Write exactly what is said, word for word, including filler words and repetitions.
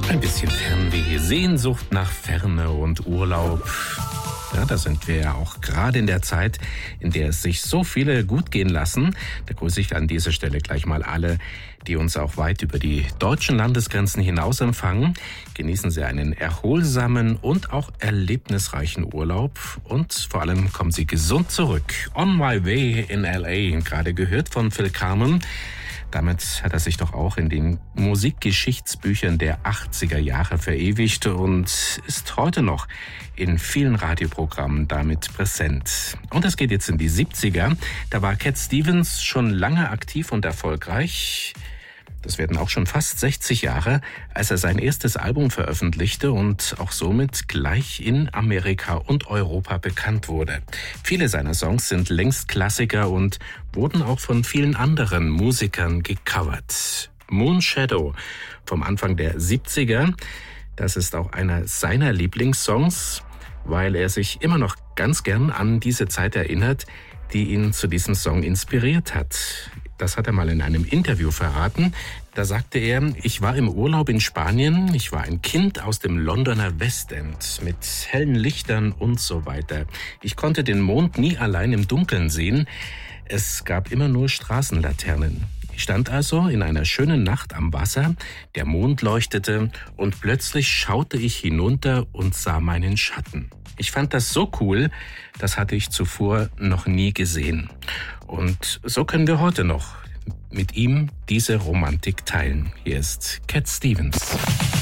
Ein bisschen Fernweh, Sehnsucht nach Ferne und Urlaub. Ja, da sind wir ja auch gerade in der Zeit, in der es sich so viele gut gehen lassen. Da grüße ich an dieser Stelle gleich mal alle, die uns auch weit über die deutschen Landesgrenzen hinaus empfangen. Genießen Sie einen erholsamen und auch erlebnisreichen Urlaub und vor allem kommen Sie gesund zurück. On My Way in L A, gerade gehört von Phil Carmen. Damit hat er sich doch auch in den Musikgeschichtsbüchern der achtziger Jahre verewigt und ist heute noch in vielen Radioprogrammen damit präsent. Und es geht jetzt in die siebziger. Da war Cat Stevens schon lange aktiv und erfolgreich. Das werden auch schon fast sechzig Jahre, als er sein erstes Album veröffentlichte und auch somit gleich in Amerika und Europa bekannt wurde. Viele seiner Songs sind längst Klassiker und wurden auch von vielen anderen Musikern gecovert. Moon Shadow vom Anfang der siebziger, das ist auch einer seiner Lieblingssongs, weil er sich immer noch ganz gern an diese Zeit erinnert, die ihn zu diesem Song inspiriert hat. Das hat er mal in einem Interview verraten. Da sagte er, ich war im Urlaub in Spanien, ich war ein Kind aus dem Londoner Westend mit hellen Lichtern und so weiter. Ich konnte den Mond nie allein im Dunkeln sehen. Es gab immer nur Straßenlaternen. Ich stand also in einer schönen Nacht am Wasser, der Mond leuchtete und plötzlich schaute ich hinunter und sah meinen Schatten. Ich fand das so cool, das hatte ich zuvor noch nie gesehen. Und so können wir heute noch mit ihm diese Romantik teilen. Hier ist Cat Stevens.